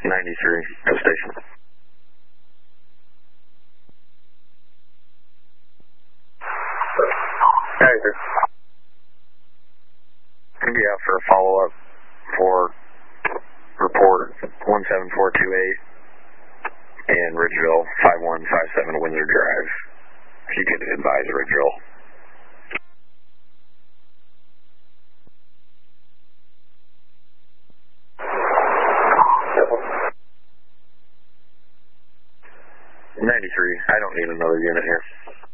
93, go station. Tiger. Going to be out for a follow-up for report 17428 and Ridgeville 5157 Windsor Drive. If you could advise Ridgeville. Yep. 93, I don't need another unit here.